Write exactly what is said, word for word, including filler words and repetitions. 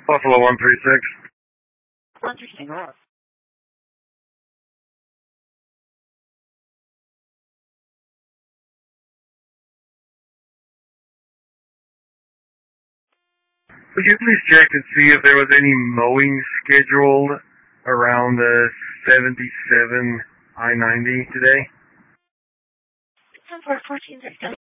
Buffalo one three six. one three six. Would you please check and see if there was any mowing scheduled around the seventy-seven I ninety today? ten four fourteen six.